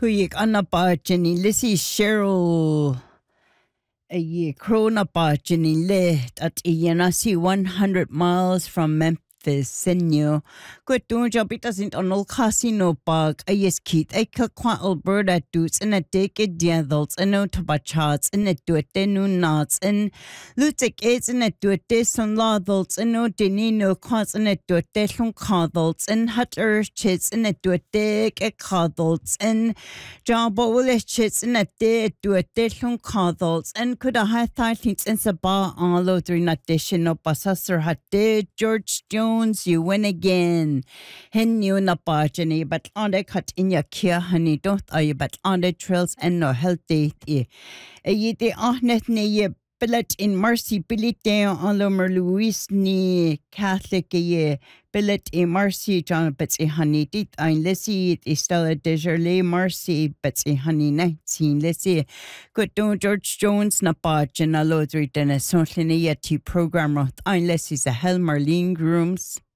Huyik anapa Jenny Lissy Cheryl a ye krona pa Jenny Lit at Iyanasi 100 miles from Memphis. Senyo. Good doing job it doesn't on all casino park. I yes kit. I kwa Alberta dudes and a take it diadults and no tabachats and a do it no nuts and lutek aids and a do it this on ladults and no denino quants and a do it this on coddles and hutter chits and a do it dick a coddles and jumbo will chits and a day do it this on coddles and could a high things and sabah on lothering addition of Bassasser had did George Jones. You win again. Hen you na pa Jenny, but on the cut in your kia honey, don't I? But on the trails and no healthy. Ye de ahnet ne ye billet in mercy billet on Lomer Louis ni Catholic ye billet in mercy John Betsy honey dit ein lissy it Stella Desjardins mercy Betsy honey 19 lissy good don't George Jones na pa Jenna Lodri den a sonlini yet program rot ein lissy's a Hell Marlene Grooms.